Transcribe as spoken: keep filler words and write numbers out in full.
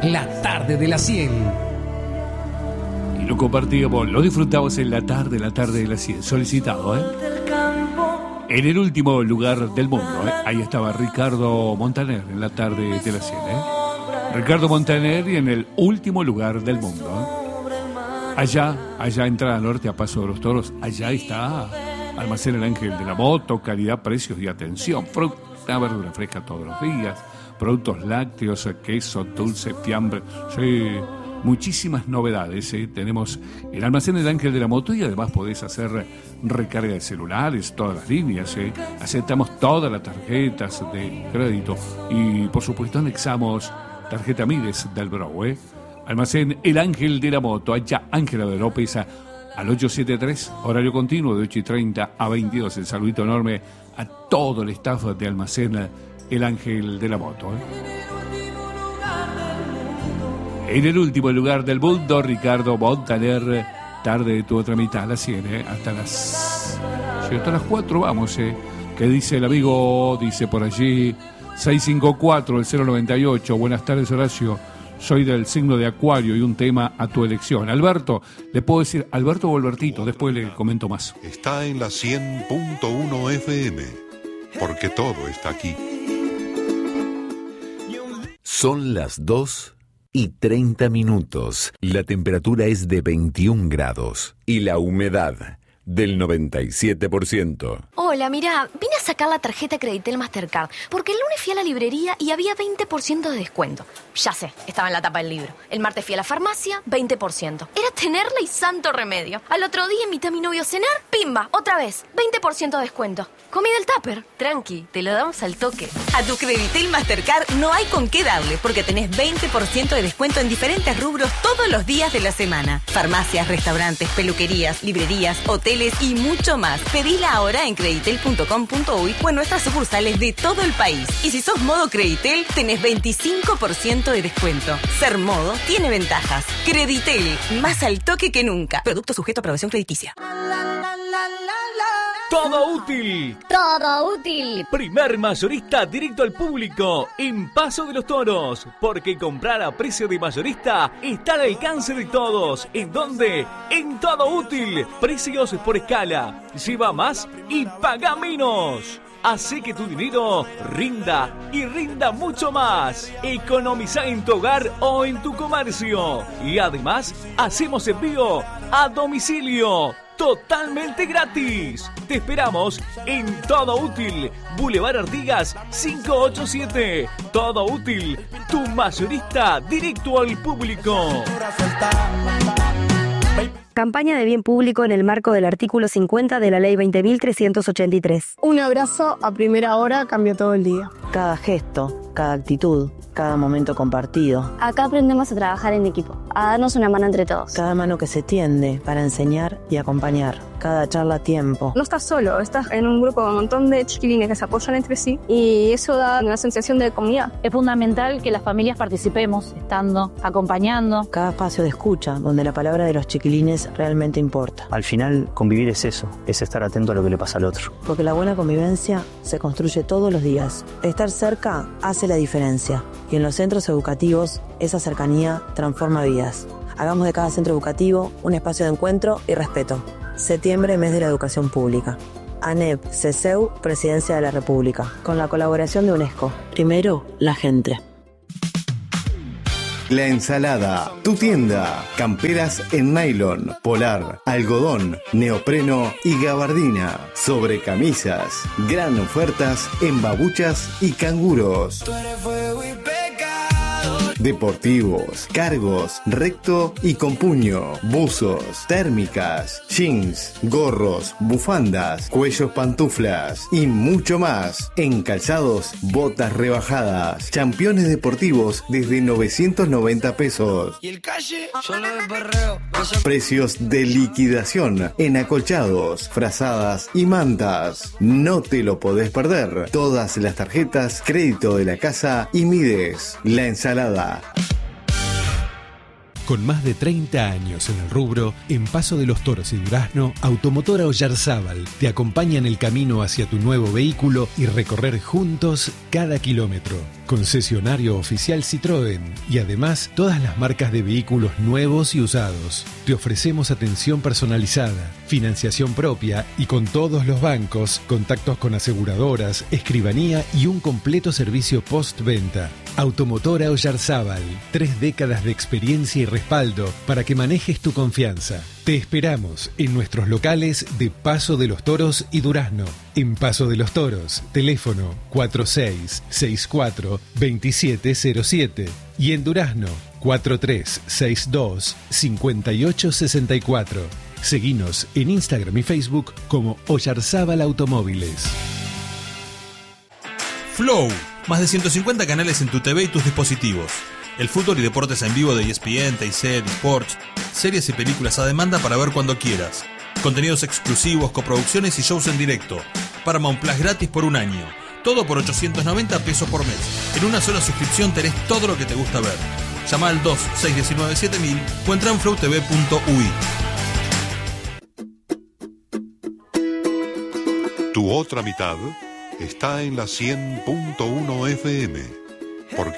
La tarde de la cien. Y lo compartíamos, lo disfrutamos en la tarde, la tarde de la cien. Solicitado, ¿eh? En el último lugar del mundo, ¿eh? Ahí estaba Ricardo Montaner en la tarde de la cien, ¿eh? Ricardo Montaner y en el último lugar del mundo, ¿eh? Allá, allá entrada norte a Paso de los Toros, allá está Almacén El Ángel de la Moto, calidad, precios y atención. Fruta, verdura fresca todos los días, productos lácteos, queso, dulce, fiambre, sí, muchísimas novedades, ¿eh? Tenemos el Almacén El Ángel de la Moto y además podés hacer recarga de celulares, todas las líneas, ¿eh? Aceptamos todas las tarjetas de crédito y por supuesto anexamos tarjeta Mides del Bro, ¿eh? Almacén El Ángel de la Moto, allá Ángela de López al ocho siete tres, horario continuo de ocho y treinta a veintidós. El saludito enorme a todo el staff de Almacén El Ángel de la Moto, ¿eh? En el último lugar del mundo, Ricardo Montaner, tarde de tu otra mitad, a las cien, ¿eh? Hasta las... Sí, hasta las cuatro vamos, ¿eh? ¿Qué dice el amigo? Dice por allí, seis cinco cuatro, el cero noventa y ocho. Buenas tardes, Horacio. Soy del signo de Acuario y un tema a tu elección. Alberto, le puedo decir Alberto o Albertito, después le comento más. Está en la cien punto uno F M, porque todo está aquí. Son las dos y treinta minutos. La temperatura es de veintiún grados y la humedad del noventa y siete por ciento. Hola, mirá, vine a sacar la tarjeta Creditel Mastercard porque el lunes fui a la librería y había veinte por ciento de descuento. Ya sé, estaba en la tapa del libro. El martes fui a la farmacia, veinte por ciento. Era tenerla y santo remedio. Al otro día invité a mi novio a cenar, pimba, otra vez, veinte por ciento de descuento. Comí del tupper. Tranqui, te lo damos al toque. A tu Creditel Mastercard no hay con qué darle porque tenés veinte por ciento de descuento en diferentes rubros todos los días de la semana. Farmacias, restaurantes, peluquerías, librerías, hoteles y mucho más. Pedila ahora en creditel punto com punto uy o en nuestras sucursales de todo el país. Y si sos modo Creditel, tenés veinticinco por ciento de descuento. Ser modo tiene ventajas. Creditel, más al toque que nunca. Producto sujeto a aprobación crediticia. Todo útil. Todo útil. Primer mayorista directo al público en Paso de los Toros. Porque comprar a precio de mayorista está al alcance de todos. ¿En dónde? En Todo Útil. Precios por escala. Lleva más y paga menos. Hace que tu dinero rinda y rinda mucho más. Economiza en tu hogar o en tu comercio. Y además, hacemos envío a domicilio. Totalmente gratis. Te esperamos en Todo Útil, Boulevard Artigas cinco ocho siete. Todo Útil, tu mayorista directo al público. Campaña de bien público en el marco del artículo cincuenta de la Ley veinte mil trescientos ochenta y tres. Un abrazo a primera hora cambió todo el día. Cada gesto, cada actitud, cada momento compartido. Acá aprendemos a trabajar en equipo, a darnos una mano entre todos. Cada mano que se tiende para enseñar y acompañar. Cada charla a tiempo. No estás solo, estás en un grupo con un montón de chiquilines que se apoyan entre sí y eso da una sensación de comunidad. Es fundamental que las familias participemos, estando, acompañando. Cada espacio de escucha, donde la palabra de los chiquilines realmente importa. Al final, convivir es eso, es estar atento a lo que le pasa al otro. Porque la buena convivencia se construye todos los días. Estar cerca hace la diferencia. Y en los centros educativos, esa cercanía transforma vidas. Hagamos de cada centro educativo un espacio de encuentro y respeto. Septiembre, mes de la educación pública. ANEP, CESEU, Presidencia de la República. Con la colaboración de UNESCO. Primero, la gente. La Ensalada, tu tienda. Camperas en nylon, polar, algodón, neopreno y gabardina. Sobre camisas. Gran ofertas en babuchas y canguros. Deportivos, cargos, recto y con puño, buzos, térmicas, jeans, gorros, bufandas, cuellos pantuflas y mucho más. En calzados, botas rebajadas, championes deportivos desde novecientos noventa pesos. Y el calle, solo de perreo. Precios de liquidación en acolchados, frazadas y mantas. No te lo podés perder. Todas las tarjetas, crédito de la casa y Mides. La Ensalada. Con más de treinta años en el rubro, en Paso de los Toros y Durazno, Automotora Oyarzábal te acompaña en el camino hacia tu nuevo vehículo y recorrer juntos cada kilómetro. concesionario oficial Citroën y además todas las marcas de vehículos nuevos y usados. Te ofrecemos atención personalizada, financiación propia y con todos los bancos, contactos con aseguradoras, escribanía y un completo servicio postventa. Automotora Oyarzábal, tres décadas de experiencia y respaldo para que manejes tu confianza. Te esperamos en nuestros locales de Paso de los Toros y Durazno. En Paso de los Toros, teléfono cuatro seis seis cuatro, dos siete cero siete y en Durazno cuatro tres seis dos, cinco ocho seis cuatro. Seguinos en Instagram y Facebook como Oyarzábal Automóviles. Flow, más de ciento cincuenta canales en tu T V y tus dispositivos. El fútbol y deportes en vivo de E S P N, T I C, Sports, series y películas a demanda para ver cuando quieras. Contenidos exclusivos, coproducciones y shows en directo. Paramount Plus gratis por un año. Todo por ochocientos noventa pesos por mes. En una sola suscripción tenés todo lo que te gusta ver. Llama al dos seis uno nueve siete mil o entra en flow t v punto u i. Tu otra mitad está en la cien punto uno F M. Porque